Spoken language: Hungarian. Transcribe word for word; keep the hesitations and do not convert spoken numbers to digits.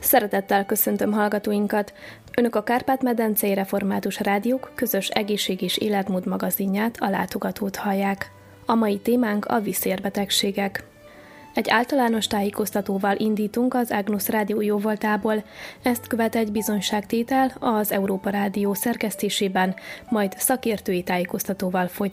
Szeretettel köszöntöm hallgatóinkat! Önök a Kárpát-medencei Református Rádiók közös egészség- és életmód magazinját, a Látogatót hallják. A mai témánk a viszérbetegségek. Egy általános tájékoztatóval indítunk az Ágnusz Rádió jóvoltából, ezt követ egy bizonyságtétel az Európa Rádió szerkesztésében, majd szakértői tájékoztatóval folytatjuk